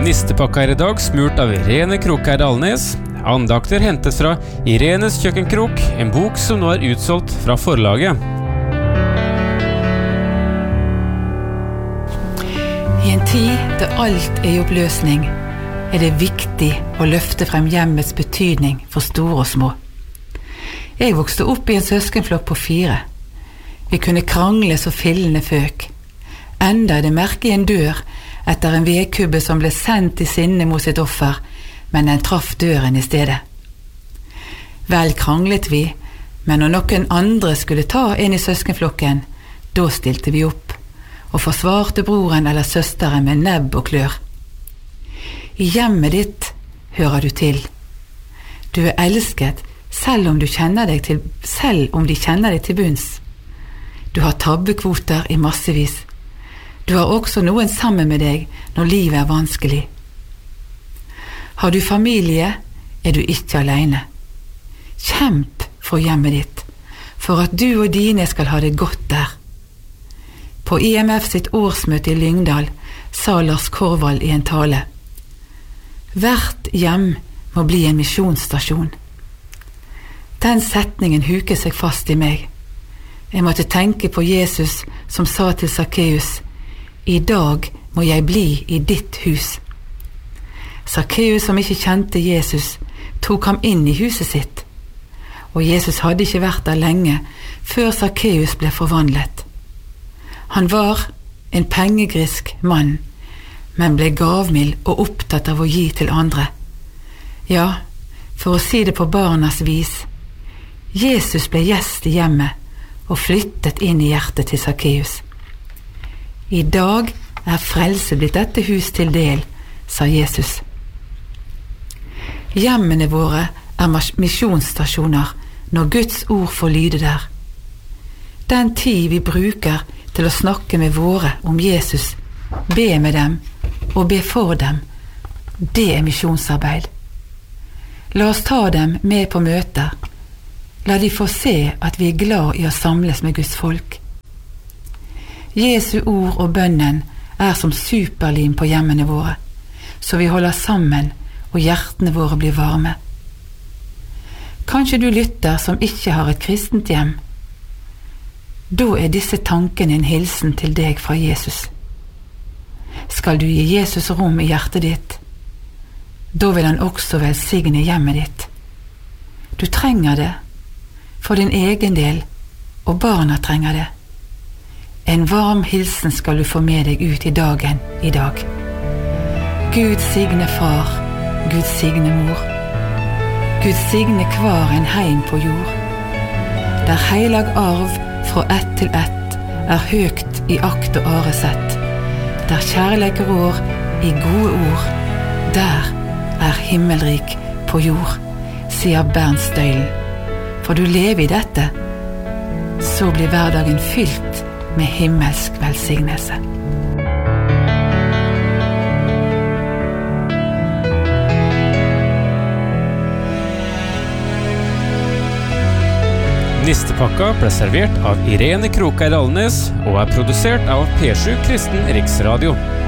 Nistepakka I dag smurt av Irene Krokær Alnes. Andakter hentet fra Irenes kjøkkenkrok, en bok som nå utsolgt fra forlaget. I en tid der alt I oppløsning, det viktig å løfte frem hjemmets betydning for store og små. Jeg vokste opp I en søskenflokk på 4. Vi kunne krangle så fillene føk. Enda det merke I en dør etter en vedkubbe som ble sendt I sinne mot sitt offer, men den traff døren I stedet. Vel kranglet vi, men når noen andre skulle ta en I søskenflokken, da stilte vi opp, og forsvarte broren eller søsteren med nebb og klør. I hjemmet ditt hører du til. Du elsket selv om de kjenner deg til bunns. Du har tabbekvoter I massevis. Du har også noen sammen med deg når livet vanskelig. Har du familie, du ikke alene. Kjemp for hjemmet ditt, for at du og dine skal ha det godt der. På IMF sitt årsmøte I Lyngdal sa Lars Korvald I en tale: Hvert hjem må bli en misjonsstasjon. Den setningen huker seg fast I meg. Jeg måtte tenke på Jesus som sa til Sakkeus: I dag må jeg bli I ditt hus. Sakkeus som ikke kjente Jesus, tok ham inn I huset sitt. Og Jesus hadde ikke vært der lenge før Sakkeus ble forvandlet. Han var en pengegrisk mann, men ble gavmild og opptatt av å gi til andre. Ja, for å si det på barnas vis, Jesus ble gjest I hjemmet og flyttet inn I hjertet til Sakkeus. I dag frelse blitt dette hus til del, sa Jesus. Hjemmene våre misjonsstasjoner når Guds ord får lyde der. Den tid vi bruker til å snakke med våre om Jesus, be med dem og be for dem, det misjonsarbeid. La oss ta dem med på møter. La de få se at vi glad I å samles med Guds folk. Jesu ord og bønnen som superlim på hjemmene våre, så vi holder sammen og hjertene våre blir varme. Kanskje du lytter som ikke har et kristent hjem. Da disse tankene en hilsen til deg fra Jesus. Skal du gi Jesus rom I hjertet ditt, da vil han også velsigne hjemmet ditt. Du trenger det, for din egen del, og barna trenger det. En varm hilsen skal du få med deg ut I dagen I dag. Gud signe far, Gud signe mor. Gud signe hver en heim på jord. Der heilag arv fra ett til ett høgt I akt og aresett. Der kjærleik rår I gode ord, der himmelrik på jord, sier Bernt Støylen. For du lever I dette, så blir hverdagen fylt med himmelsk velsignelse. Nistepakka ble servert av Irene Krokær Alnes og produsert av P7 Kristen Riksradio.